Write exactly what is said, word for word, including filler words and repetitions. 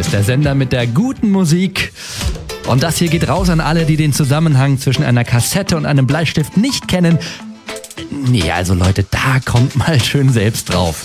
ist der Sender mit der guten Musik. Und das hier geht raus an alle, die den Zusammenhang zwischen einer Kassette und einem Bleistift nicht kennen. Nee, also Leute, da kommt mal schön selbst drauf.